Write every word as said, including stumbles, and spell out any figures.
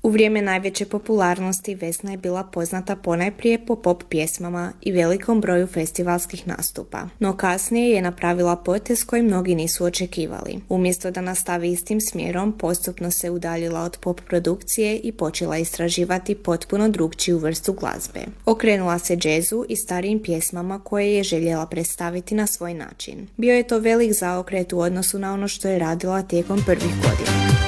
U vrijeme najveće popularnosti Vesna je bila poznata ponajprije po pop pjesmama i velikom broju festivalskih nastupa, no kasnije je napravila potez koji mnogi nisu očekivali. Umjesto da nastavi istim smjerom, postupno se udaljila od pop produkcije i počela istraživati potpuno drugčiju vrstu glazbe. Okrenula se džezu i starijim pjesmama koje je željela predstaviti na svoj način. Bio je to velik zaokret u odnosu na ono što je radila tijekom prvih godina.